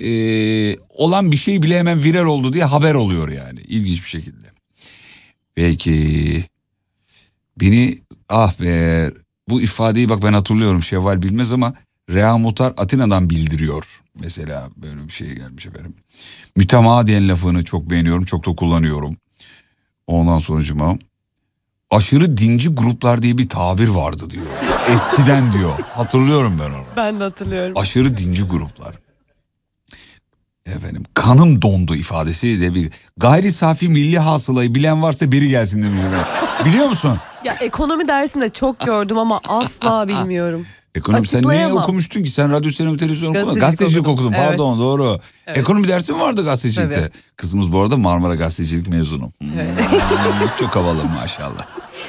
olan bir şey bile hemen viral oldu diye haber oluyor yani. İlginç bir şekilde. Peki. Beni bu ifadeyi bak ben hatırlıyorum, Şevval bilmez ama Rea Muhtar Atina'dan bildiriyor. Mesela böyle bir şey gelmiş efendim. Mütemadiyen lafını çok beğeniyorum, çok da kullanıyorum. Ondan sonucuma aşırı dinci gruplar diye bir tabir vardı diyor. Eskiden diyor. Hatırlıyorum ben onu. Ben de hatırlıyorum. Aşırı dinci gruplar. Efendim kanım dondu ifadesi de bir gayri safi milli hasılayı bilen varsa biri gelsin demiş. Biliyor musun? Ya ekonomi dersinde çok gördüm ama asla bilmiyorum. Ekonomi sen ne okumuştun ki? Sen radyo, sinema, televizyon okumadın. Gazetecilik okudun. Evet. Pardon, doğru. Evet. Ekonomi dersi mi vardı gazetecilikte? Evet. Kızımız bu arada Marmara Gazetecilik mezunu. Evet. Çok havalı maşallah.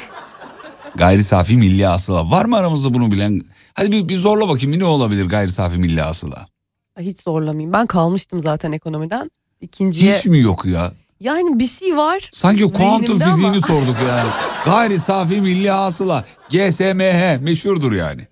Gayri safi milli hasıla. Var mı aramızda bunu bilen? Hadi bir zorla bakayım, ne olabilir gayri safi milli hasıla? Hiç zorlamayayım. Ben kalmıştım zaten ekonomiden. İkinciye... Hiç mi yok ya? Yani bir şey var. Sanki kuantum fiziğini ama... sorduk yani. Gayri safi milli hasıla. GSMH meşhurdur yani.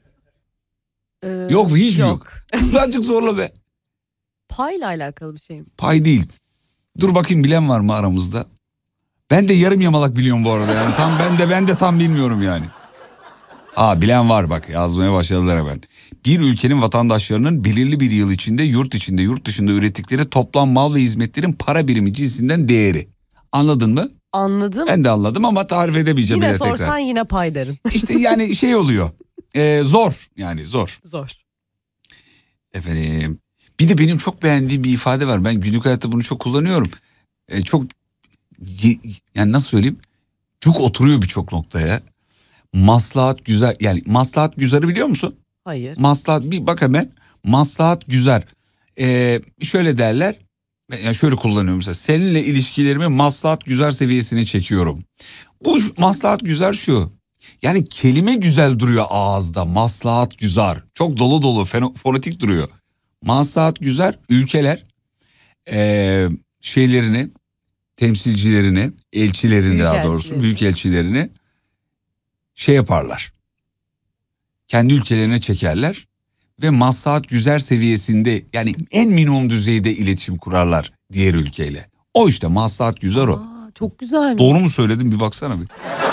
Yok mu? Hiç mi yok? Kısacık zorla be. Payla alakalı bir şey mi? Pay değil. Dur bakayım, bilen var mı aramızda? Ben de yarım yamalak biliyorum bu arada yani. Ben de tam bilmiyorum yani. Bilen var bak, yazmaya başladılar hemen. Bir ülkenin vatandaşlarının belirli bir yıl içinde yurt içinde yurt dışında ürettikleri toplam mal ve hizmetlerin para birimi cinsinden değeri. Anladın mı? Anladım. Ben de anladım ama tarif edemeyeceğim. Yine sorsan tekrar. Yine pay derim. İşte yani şey oluyor. Zor yani zor. Zor. Efendim bir de benim çok beğendiğim bir ifade var. Ben günlük hayatta bunu çok kullanıyorum. Çok yani nasıl söyleyeyim? Çok oturuyor birçok noktaya. Maslahat güzel, yani maslahat güzarı biliyor musun? Hayır. Maslahat, bir bak hemen. Maslahat güzar. Şöyle derler. Yani şöyle kullanıyorum mesela. Seninle ilişkilerimi maslahat güzar seviyesine çekiyorum. Bu maslahat güzar şu. Yani kelime güzel duruyor ağızda. Maslahat güzar. Çok dolu dolu fonetik duruyor. Maslahat güzar ülkeler şeylerini, temsilcilerini, elçilerini daha doğrusu büyük elçilerini şey yaparlar. Kendi ülkelerine çekerler ve maslahat güzar seviyesinde, yani en minimum düzeyde iletişim kurarlar diğer ülkeyle. O işte maslahat güzar o. Çok güzelmiş. Doğru mu söyledim, bir baksana bir.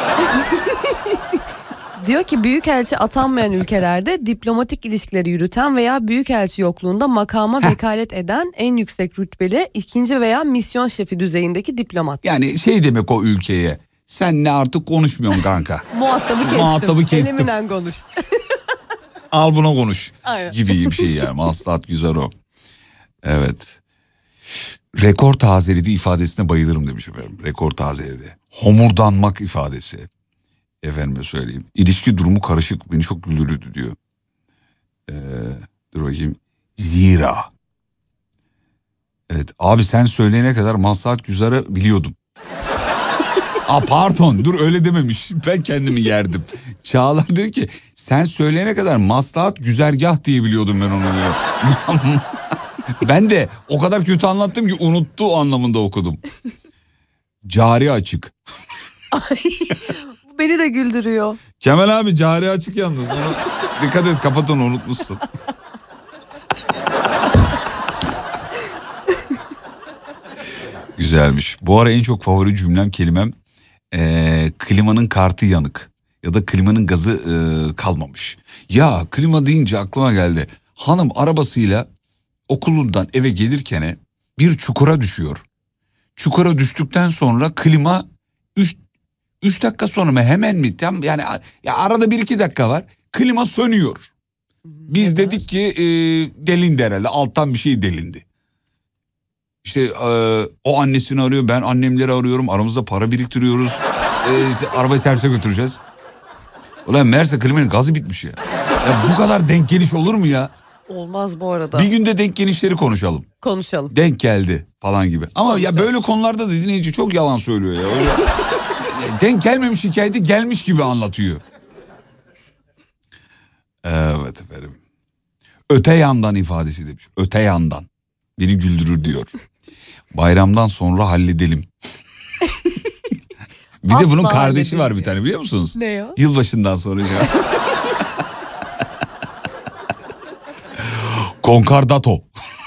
Diyor ki büyükelçi atanmayan ülkelerde diplomatik ilişkileri yürüten veya büyükelçi yokluğunda makama vekalet eden en yüksek rütbeli ikinci veya misyon şefi düzeyindeki diplomat. Yani şey demek o ülkeye. Senle artık konuşmuyorsun kanka. Muhatabı kestim. Eliminen konuş. Al buna konuş. Aynen. Gibi bir şey yani. Maslahat güzel o. Evet. Rekor tazeledi ifadesine bayılırım demiş efendim. Rekor tazeledi. Homurdanmak ifadesi. Efendime söyleyeyim. İlişki durumu karışık. Beni çok güldürdü diyor. Dur bakayım. Zira. Evet. Abi sen söyleyene kadar maslahat güzarı biliyordum. Pardon, dur öyle dememiş. Ben kendimi yerdim. Çağlar diyor ki sen söyleyene kadar maslahat güzergah diye biliyordum ben onu diyor. Ben de o kadar kötü anlattım ki unuttu anlamında okudum. Cari açık. Beni de güldürüyor. Kemal abi cari açık yalnız. Onu, dikkat et, kapat onu, unutmuşsun. Güzelmiş. Bu ara en çok favori cümlem, kelimem klimanın kartı yanık ya da klimanın gazı kalmamış. Ya klima deyince aklıma geldi. Hanım arabasıyla okulundan eve gelirken bir çukura düşüyor. Çukura düştükten sonra klima 3 dakika sonra mı hemen mi tam yani ya arada 1-2 dakika var. Klima sönüyor. Biz dedik ki delindi herhalde, alttan bir şey delindi. İşte o annesini arıyor, ben annemleri arıyorum, aramızda para biriktiriyoruz. İşte arabayı servise götüreceğiz. Ulan meğerse klimanın gazı bitmiş ya. Ya bu kadar denk geliş olur mu ya? Olmaz bu arada. Bir günde denk gelişleri konuşalım. Konuşalım. Denk geldi falan gibi. Ama ya böyle konularda da dinleyici çok yalan söylüyor ya. Öyle, denk gelmemiş hikayeti gelmiş gibi anlatıyor. Evet efendim. Öte yandan ifadesi demiş. Öte yandan. Beni güldürür diyor. Bayramdan sonra halledelim. Bir de bunun kardeşi var bir tane, biliyor musunuz? Ne o? Yılbaşından sonra. Konkordato.